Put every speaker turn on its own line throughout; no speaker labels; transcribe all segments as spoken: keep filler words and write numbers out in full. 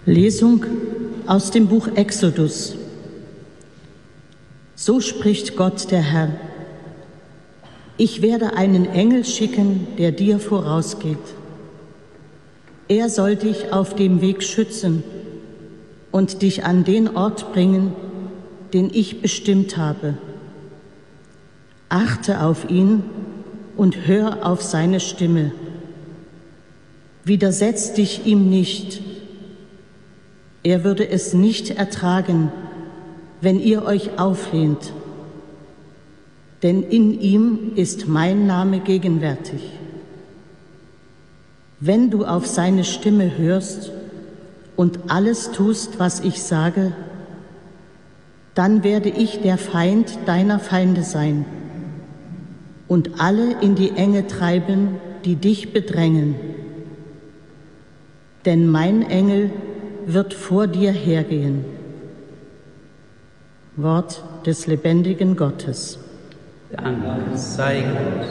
Lesung aus dem Buch Exodus. So spricht Gott der Herr: Ich werde einen Engel schicken, der dir vorausgeht. Er soll dich auf dem Weg schützen und dich an den Ort bringen, den ich bestimmt habe. Achte auf ihn und hör auf seine Stimme. Widersetz dich ihm nicht. Er würde es nicht ertragen, wenn ihr euch auflehnt, denn in ihm ist mein Name gegenwärtig. Wenn du auf seine Stimme hörst und alles tust, was ich sage, dann werde ich der Feind deiner Feinde sein und alle in die Enge treiben, die dich bedrängen. Denn mein Engel wird vor dir hergehen. Wort des lebendigen Gottes.
Dank sei Gott.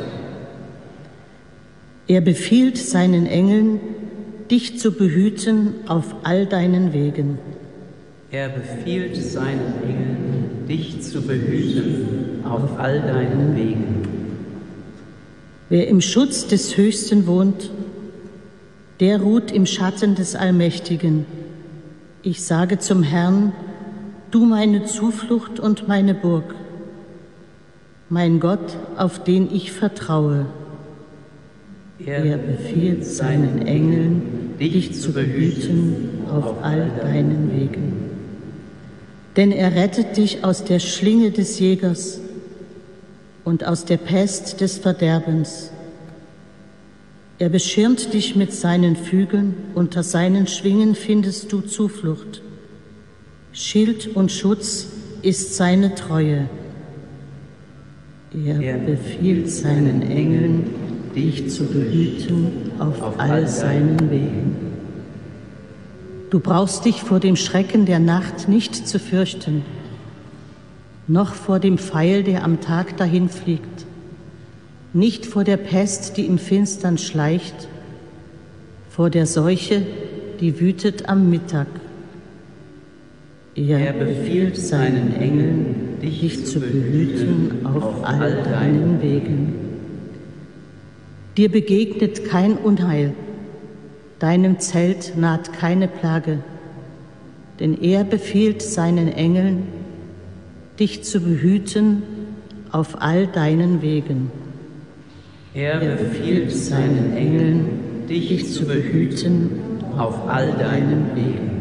Er befiehlt seinen Engeln, dich zu behüten auf all deinen Wegen.
Er befiehlt seinen Engeln, dich zu behüten auf all deinen Wegen.
Wer im Schutz des Höchsten wohnt, der ruht im Schatten des Allmächtigen. Ich sage zum Herrn: Du meine Zuflucht und meine Burg, mein Gott, auf den ich vertraue. Er befiehlt seinen Engeln, dich zu behüten auf all deinen Wegen. Denn er rettet dich aus der Schlinge des Jägers und aus der Pest des Verderbens. Er beschirmt dich mit seinen Flügeln, unter seinen Schwingen findest du Zuflucht. Schild und Schutz ist seine Treue. Er befiehlt seinen Engeln, dich zu behüten auf all seinen Wegen. Du brauchst dich vor dem Schrecken der Nacht nicht zu fürchten, noch vor dem Pfeil, der am Tag dahinfliegt, nicht vor der Pest, die im Finstern schleicht, vor der Seuche, die wütet am Mittag. Er, er befiehlt seinen Engeln, dich zu behüten auf all deinen Wegen. Dir begegnet kein Unheil, deinem Zelt naht keine Plage, denn er befiehlt seinen Engeln, dich zu behüten auf all deinen Wegen.
Er befiehlt seinen Engeln, dich zu behüten auf all deinen Wegen.